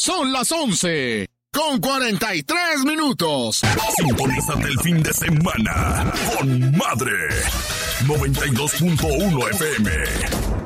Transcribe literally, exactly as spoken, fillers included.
Son las once con cuarenta y tres minutos. Sintonízate el fin de semana con Madre noventa y dos punto uno F M.